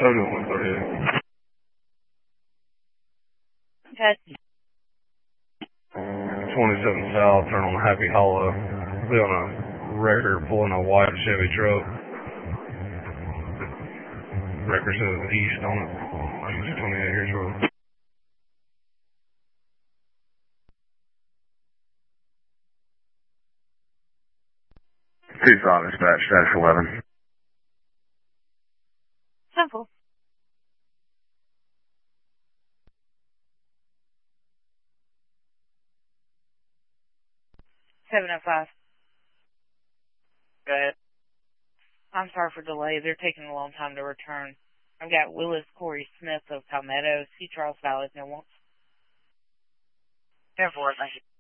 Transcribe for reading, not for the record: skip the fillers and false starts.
7138. Okay. 27 South, turn on Happy Hollow. Be on a wrecker pulling a white Chevy truck. Wrecker says east on it. I think it's 28 years old. Tucson dispatch, status 11. Simple. 705. Go ahead. I'm sorry for delay. They're taking a long time to return. I've got Willis Corey Smith of Palmetto, C. Charles Valley, no wants. 10-4, thank you.